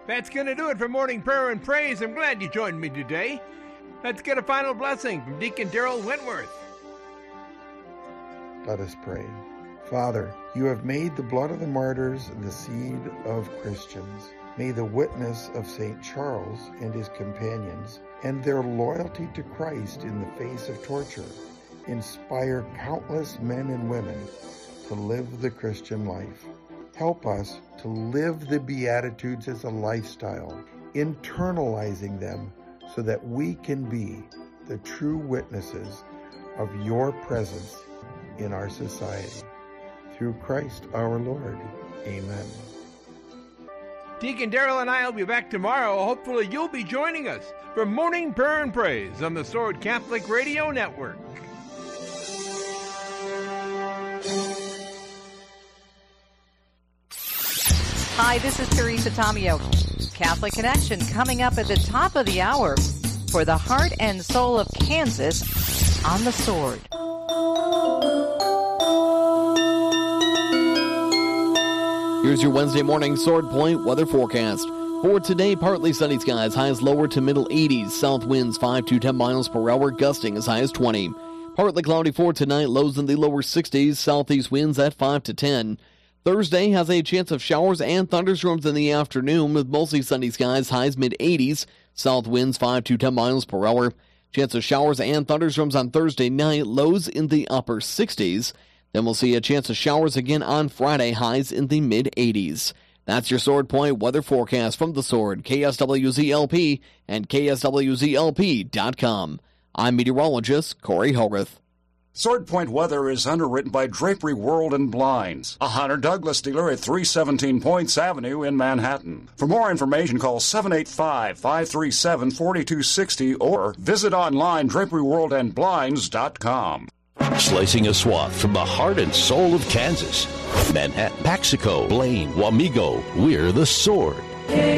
That's going to do it for Morning Prayer and Praise. I'm glad you joined me today. Let's get a final blessing from Deacon Daryl Wentworth. Let us pray. Father, you have made the blood of the martyrs the seed of Christians. May the witness of St. Charles and his companions and their loyalty to Christ in the face of torture inspire countless men and women to live the Christian life. Help us to live the Beatitudes as a lifestyle, internalizing them so that we can be the true witnesses of your presence in our society. Through Christ our Lord. Amen. Deacon Daryl and I will be back tomorrow. Hopefully you'll be joining us for Morning Prayer and Praise on the Sword Catholic Radio Network. Hi, this is Teresa Tomeo. Catholic Connection coming up at the top of the hour for the heart and soul of Kansas on the Sword. Here's your Wednesday morning Sword Point weather forecast. For today, partly sunny skies, highs lower to middle 80s. South winds 5 to 10 miles per hour, gusting as high as 20. Partly cloudy for tonight, lows in the lower 60s. Southeast winds at 5 to 10. Thursday has a chance of showers and thunderstorms in the afternoon with mostly sunny skies, highs mid-80s. South winds 5 to 10 miles per hour. Chance of showers and thunderstorms on Thursday night, lows in the upper 60s. Then we'll see a chance of showers again on Friday, highs in the mid-80s. That's your Sword Point weather forecast from the Sword, KSWZLP, and KSWZLP.com. I'm meteorologist Corey Hogarth. Sword Point weather is underwritten by Drapery World and Blinds, a Hunter Douglas dealer at 317 Points Avenue in Manhattan. For more information, call 785-537-4260 or visit online draperyworldandblinds.com. Slicing a swath from the heart and soul of Kansas. Manhattan, Paxico, Blaine, Wamego, we're the Sword.